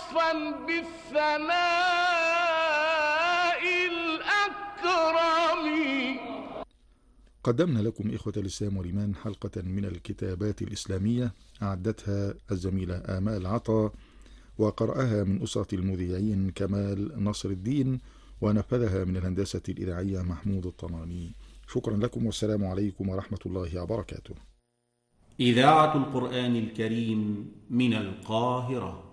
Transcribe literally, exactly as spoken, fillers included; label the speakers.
Speaker 1: وصفا بالثناء الأكرم.
Speaker 2: قدمنا لكم إخوة الإسلام والإيمان حلقة من الكتابات الإسلامية أعدتها الزميلة آمال عطا، وقرأها من أسرة المذيعين كمال نصر الدين، ونفذها من الهندسة الإذاعية محمود الطناني. شكرا لكم والسلام عليكم ورحمة الله وبركاته.
Speaker 3: إذاعة القرآن الكريم من القاهرة.